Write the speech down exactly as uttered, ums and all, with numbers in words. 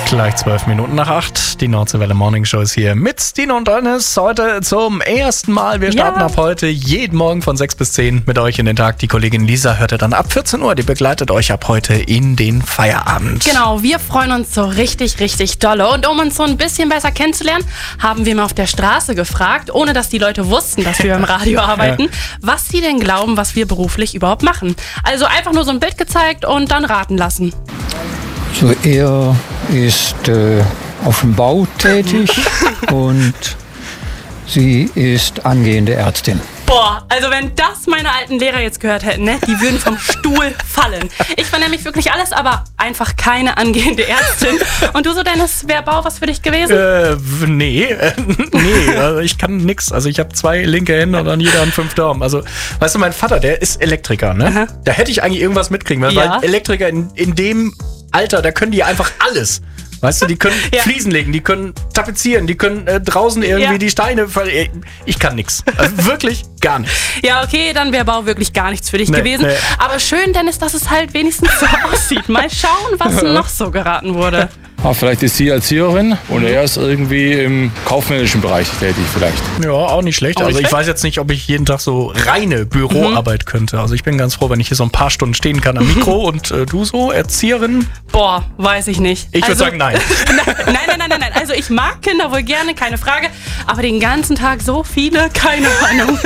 Gleich zwölf Minuten nach acht. Die Nordseewelle Morning Show ist hier mit Stine und Dennis. Heute zum ersten Mal. Wir starten Ja. ab heute jeden Morgen von sechs bis zehn mit euch in den Tag. Die Kollegin Lisa hörte dann ab vierzehn Uhr. Die begleitet euch ab heute in den Feierabend. Genau, wir freuen uns so richtig, richtig dolle. Und um uns so ein bisschen besser kennenzulernen, haben wir mal auf der Straße gefragt, ohne dass die Leute wussten, dass wir im Radio arbeiten, was sie denn glauben, was wir beruflich überhaupt machen. Also einfach nur so ein Bild gezeigt und dann raten lassen. So, er ist äh, auf dem Bau tätig und sie ist angehende Ärztin. Boah, also wenn das meine alten Lehrer jetzt gehört hätten, ne, die würden vom Stuhl fallen. Ich war nämlich wirklich alles, aber einfach keine angehende Ärztin. Und du so, Dennis, wäre Bau was für dich gewesen? Äh, nee, äh, nee, also ich kann nix. Also ich habe zwei linke Hände und dann jeder an fünf Daumen. Also, weißt du, mein Vater, der ist Elektriker, ne? Aha. Da hätte ich eigentlich irgendwas mitkriegen, weil Ja. Elektriker in, in dem Alter, da können die einfach alles. Weißt du, die können Ja. Fliesen legen, die können tapezieren, die können äh, draußen irgendwie Ja. die Steine ver- Ich kann nix. Also wirklich gar nichts. Ja, okay, dann wäre Bau wirklich gar nichts für dich Nee, gewesen. nee. Aber schön, Dennis, dass es halt wenigstens so aussieht. Mal schauen, was noch so geraten wurde. Ah, vielleicht ist sie Erzieherin und er ist irgendwie im kaufmännischen Bereich tätig vielleicht. Ja, auch nicht schlecht. Auch nicht Also ich schlecht. weiß jetzt nicht, ob ich jeden Tag so reine Büroarbeit könnte. Also ich bin ganz froh, wenn ich hier so ein paar Stunden stehen kann am Mikro. Und äh, du so, Erzieherin? Boah, weiß ich nicht. Ich würde Also- sagen, nein. nein, nein, nein, nein, nein, nein. Also ich mag Kinder wohl gerne, keine Frage. Aber den ganzen Tag so viele, keine Ahnung.